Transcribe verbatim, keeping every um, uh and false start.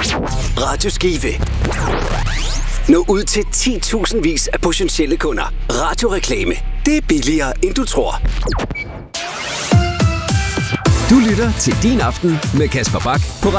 Radio Skive. Nå ud til ti tusind vis af potentielle kunder. Radioreklame. Det er billigere, end du tror. Du lytter til Din Aften med Kasper Bak på